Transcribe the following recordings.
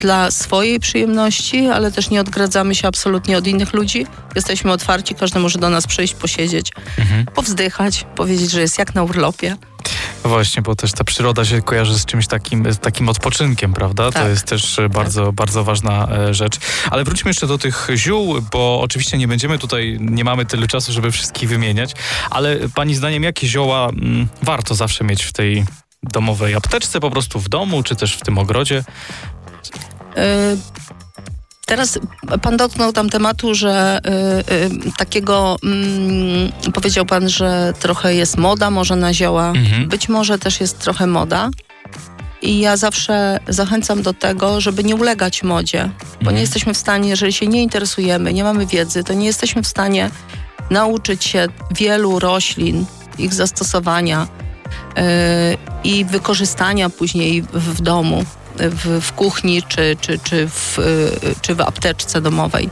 dla swojej przyjemności, ale też nie odgradzamy się absolutnie od innych ludzi. Jesteśmy otwarci, każdy może do nas przyjść, posiedzieć, powzdychać, powiedzieć, że jest jak na urlopie. No właśnie, bo też ta przyroda się kojarzy z czymś takim odpoczynkiem, prawda? Tak. To jest też bardzo, bardzo ważna rzecz. Ale wróćmy jeszcze do tych ziół, bo oczywiście nie mamy tyle czasu, żeby wszystkich wymieniać, ale pani zdaniem jakie zioła warto zawsze mieć w tej domowej apteczce, po prostu w domu, czy też w tym ogrodzie? Teraz pan dotknął tam tematu, że takiego, powiedział pan, że trochę jest moda może na zioła. Być może też jest trochę moda. I ja zawsze zachęcam do tego, żeby nie ulegać modzie, bo nie jesteśmy w stanie, jeżeli się nie interesujemy, nie mamy wiedzy, to nie jesteśmy w stanie nauczyć się wielu roślin, ich zastosowania i wykorzystania później w domu. W kuchni czy w apteczce domowej.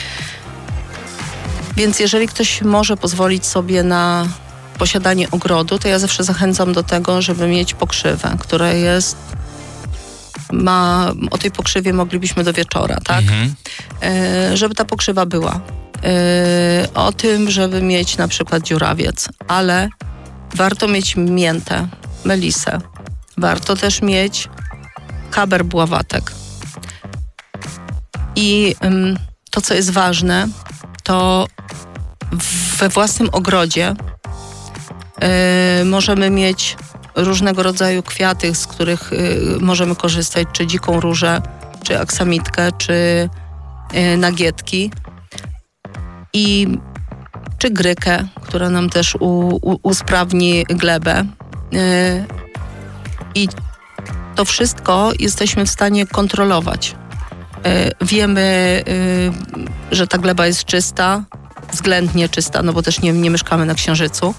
Więc jeżeli ktoś może pozwolić sobie na posiadanie ogrodu, to ja zawsze zachęcam do tego, żeby mieć pokrzywę, która o tej pokrzywie moglibyśmy do wieczora, tak? Żeby ta pokrzywa była. O tym, żeby mieć na przykład dziurawiec, ale warto mieć miętę, melisę. Warto też mieć haber buławatek. I to, co jest ważne, to we własnym ogrodzie możemy mieć różnego rodzaju kwiaty, z których możemy korzystać, czy dziką różę, czy aksamitkę, czy nagietki, czy grykę, która nam też usprawni glebę. I to wszystko jesteśmy w stanie kontrolować. Wiemy, że ta gleba jest czysta, względnie czysta, no bo też nie mieszkamy na Księżycu,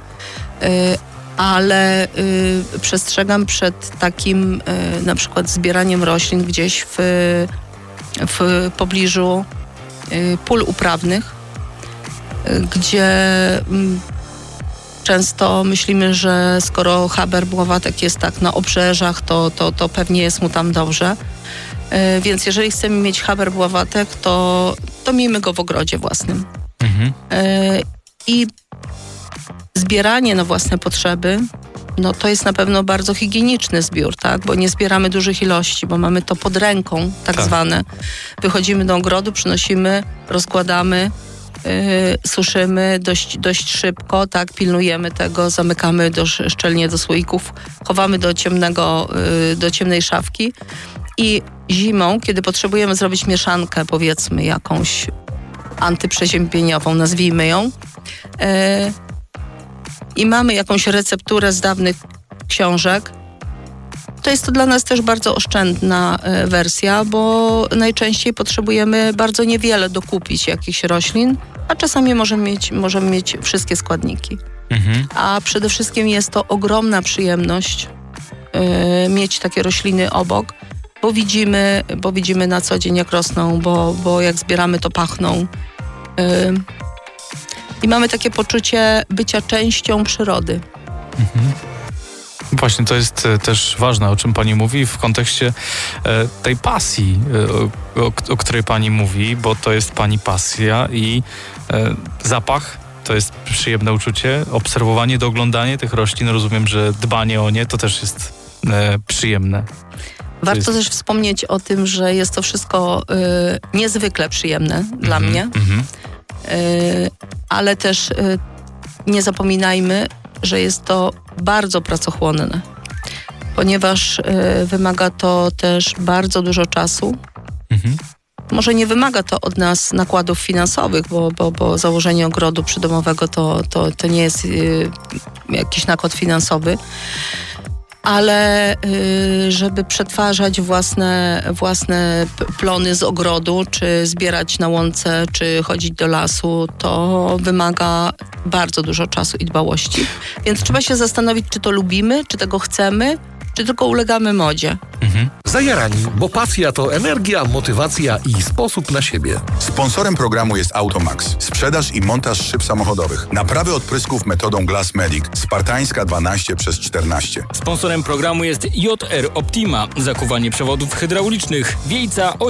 ale przestrzegam przed takim na przykład zbieraniem roślin gdzieś w pobliżu pól uprawnych, gdzie często myślimy, że skoro haber buławatek jest tak na obrzeżach, to pewnie jest mu tam dobrze. Więc jeżeli chcemy mieć haber buławatek, to miejmy go w ogrodzie własnym. I zbieranie na własne potrzeby, no to jest na pewno bardzo higieniczny zbiór, tak? Bo nie zbieramy dużych ilości, bo mamy to pod ręką, tak zwane. Wychodzimy do ogrodu, przynosimy, rozkładamy, suszymy dość szybko, tak, pilnujemy tego, zamykamy szczelnie do słoików, chowamy do ciemnej szafki i zimą, kiedy potrzebujemy zrobić mieszankę, powiedzmy jakąś antyprzeziębieniową, nazwijmy ją, i mamy jakąś recepturę z dawnych książek, to jest to dla nas też bardzo oszczędna wersja, bo najczęściej potrzebujemy bardzo niewiele dokupić jakichś roślin, a czasami możemy mieć wszystkie składniki. A przede wszystkim jest to ogromna przyjemność mieć takie rośliny obok, bo widzimy na co dzień jak rosną, bo jak zbieramy to pachną. I mamy takie poczucie bycia częścią przyrody. Właśnie, to jest też ważne, o czym pani mówi w kontekście tej pasji, o której pani mówi, bo to jest pani pasja i zapach to jest przyjemne uczucie, obserwowanie, doglądanie tych roślin, rozumiem, że dbanie o nie to też jest przyjemne. Warto też wspomnieć o tym, że jest to wszystko niezwykle przyjemne dla mnie, ale też nie zapominajmy, że jest to bardzo pracochłonne, ponieważ wymaga to też bardzo dużo czasu. Może nie wymaga to od nas nakładów finansowych, bo założenie ogrodu przydomowego to nie jest jakiś nakład finansowy, ale żeby przetwarzać własne plony z ogrodu, czy zbierać na łące, czy chodzić do lasu, to wymaga bardzo dużo czasu i dbałości. Więc trzeba się zastanowić, czy to lubimy, czy tego chcemy, czy tylko ulegamy modzie. Zajarani, bo pasja to energia, motywacja i sposób na siebie. Sponsorem programu jest Automax. Sprzedaż i montaż szyb samochodowych. Naprawy odprysków metodą Glass Medic. Spartańska 12/14. Sponsorem programu jest JR Optima. Zakuwanie przewodów hydraulicznych. Wiejca